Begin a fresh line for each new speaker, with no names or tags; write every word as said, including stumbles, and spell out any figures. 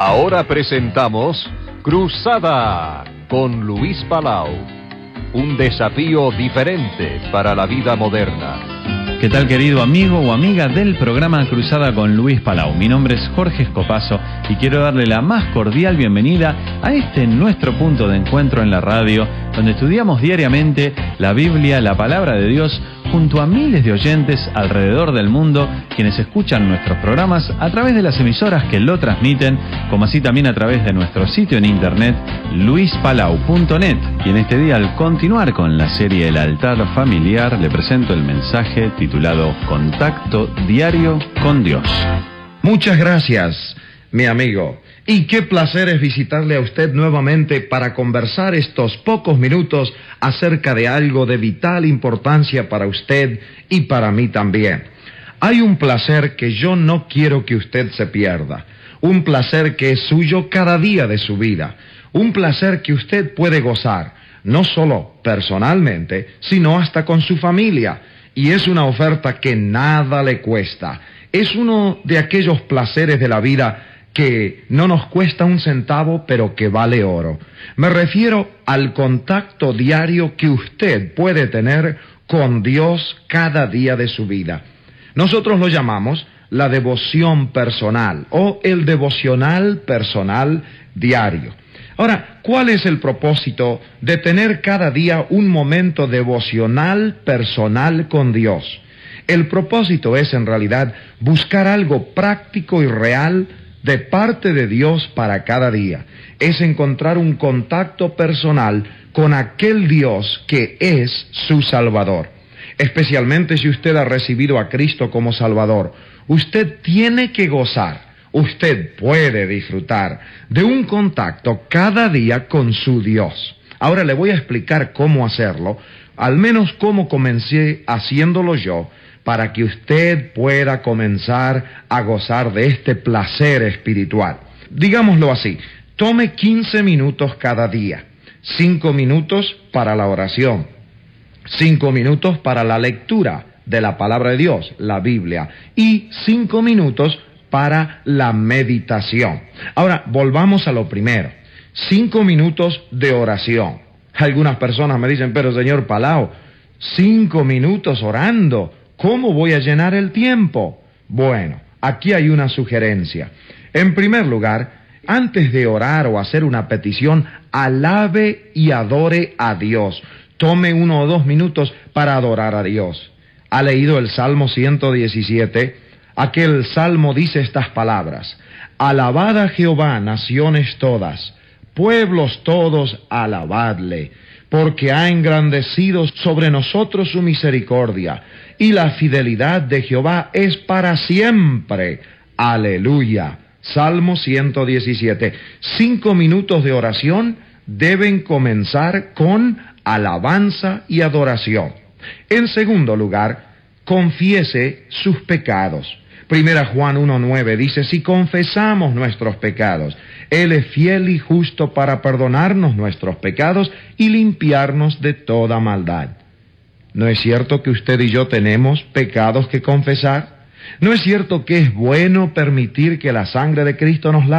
Ahora presentamos Cruzada con Luis Palau. Un desafío diferente para la vida moderna.
¿Qué tal, querido amigo o amiga del programa Cruzada con Luis Palau? Mi nombre es Jorge Escopazo y quiero darle la más cordial bienvenida a este nuestro punto de encuentro en la radio, donde estudiamos diariamente la Biblia, la palabra de Dios, junto a miles de oyentes alrededor del mundo, quienes escuchan nuestros programas a través de las emisoras que lo transmiten, como así también a través de nuestro sitio en internet, luis palau punto net. Y en este día, al continuar con la serie El altar familiar, le presento el mensaje titulado Contacto Diario con Dios.
Muchas gracias, mi amigo. Y qué placer es visitarle a usted nuevamente para conversar estos pocos minutos acerca de algo de vital importancia para usted y para mí también. Hay un placer que yo no quiero que usted se pierda, un placer que es suyo cada día de su vida, un placer que usted puede gozar, no solo personalmente, sino hasta con su familia, y es una oferta que nada le cuesta. Es uno de aquellos placeres de la vida que no nos cuesta un centavo, pero que vale oro. Me refiero al contacto diario que usted puede tener con Dios cada día de su vida. Nosotros lo llamamos la devoción personal o el devocional personal diario. Ahora, ¿cuál es el propósito de tener cada día un momento devocional personal con Dios? El propósito es, en realidad, buscar algo práctico y real de parte de Dios para cada día. Es encontrar un contacto personal con aquel Dios que es su Salvador. Especialmente si usted ha recibido a Cristo como Salvador, usted tiene que gozar, usted puede disfrutar de un contacto cada día con su Dios. Ahora le voy a explicar cómo hacerlo, al menos cómo comencé haciéndolo yo, para que usted pueda comenzar a gozar de este placer espiritual. Digámoslo así, tome quince minutos cada día, cinco minutos para la oración, cinco minutos para la lectura de la palabra de Dios, la Biblia, y cinco minutos para la meditación. Ahora, volvamos a lo primero, cinco minutos de oración. Algunas personas me dicen, pero señor Palau, cinco minutos orando, ¿cómo voy a llenar el tiempo? Bueno, aquí hay una sugerencia. En primer lugar, antes de orar o hacer una petición, alabe y adore a Dios. Tome uno o dos minutos para adorar a Dios. ¿Ha leído el Salmo ciento diecisiete? Aquel salmo dice estas palabras: Alabad a Jehová, naciones todas, pueblos todos, alabadle, porque ha engrandecido sobre nosotros su misericordia, y la fidelidad de Jehová es para siempre. Aleluya. Salmo ciento diecisiete. Cinco minutos de oración deben comenzar con alabanza y adoración. En segundo lugar, confiese sus pecados. Primera Juan uno nueve dice, si confesamos nuestros pecados, Él es fiel y justo para perdonarnos nuestros pecados y limpiarnos de toda maldad. ¿No es cierto que usted y yo tenemos pecados que confesar? ¿No es cierto que es bueno permitir que la sangre de Cristo nos lave?